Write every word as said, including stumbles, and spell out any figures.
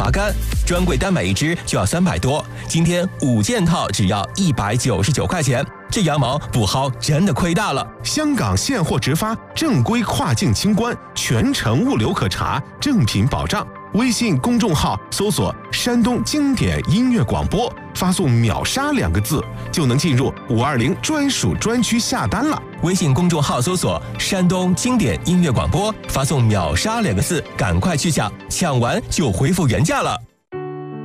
拔竿，专柜单买一只就要三百多，今天五件套只要一百九十九块钱，这羊毛不薅真的亏大了。 香港现货直发，正规跨境清关，全程物流可查，正品保障。微信公众号搜索山东经典音乐广播，发送秒杀两个字就能进入五二零专属专区下单了。 微信公众号搜索山东经典音乐广播，发送秒杀两个字，赶快去抢，抢完就恢复原价了。